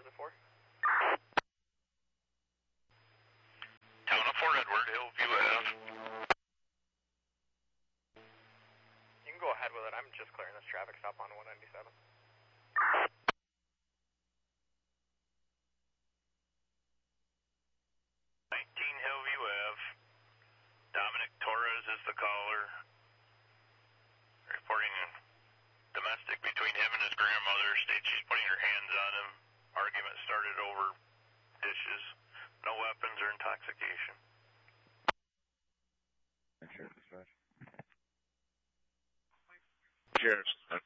4? Town of Fort Edward, Hillview Ave. You can go ahead with it. I'm just clearing this traffic stop on 197. Hillview Ave. Dominic Torres is the caller. Reporting domestic between him and his grandmother. States she's putting her hands on him. Argument started over dishes. No weapons or intoxication. Sheriff's dispatch. Sheriff's dispatch.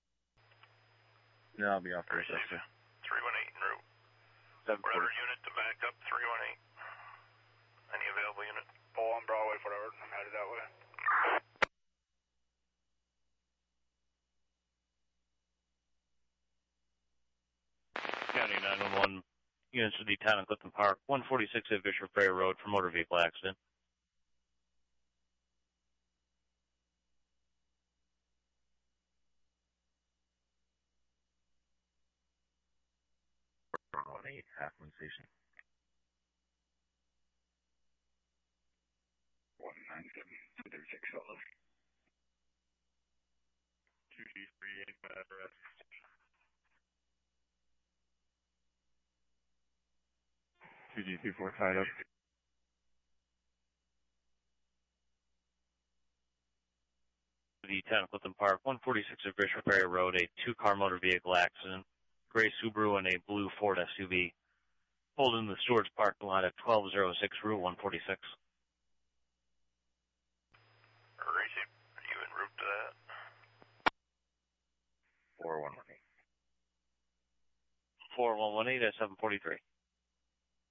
No, I'll be off for a second. 318 en route. Whatever unit to back up 318. Any available unit? Oh, on Broadway, whatever. I'm headed that way. County 911, units to the town of Clifton Park, 146 at Bishop Ferry Road for motor vehicle accident. Halfman Station. 197, 236 fellows. 2G385 arrest. 2G24 tied up. The town of Clifton Park, 146 at Bishop Ferry Road, a two-car motor vehicle accident. Gray Subaru and a blue Ford SUV. Pulled in the Stewart's parking lot at 1206 Route 146. Racy, are you en route to that? 4118. 4118 at 743.